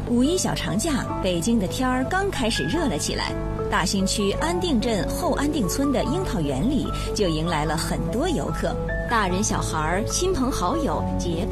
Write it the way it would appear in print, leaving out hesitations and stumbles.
五一小长假，北京的天儿刚开始热了起来，大兴区安定镇后安定村的樱桃园里就迎来了很多游客，大人小孩、亲朋好友结